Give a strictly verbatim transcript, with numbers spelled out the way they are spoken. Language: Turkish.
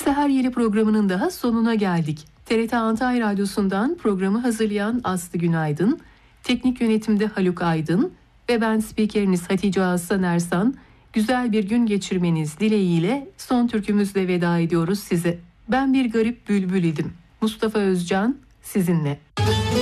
Seher Yeni programının daha sonuna geldik. T R T Antalya Radyosu'ndan programı hazırlayan Aslı Günaydın, teknik yönetimde Haluk Aydın ve ben spikeriniz Hatice Aslan Ersan. Güzel bir gün geçirmeniz dileğiyle son türkümüzle veda ediyoruz size. Ben bir garip bülbül idim. Mustafa Özcan sizinle.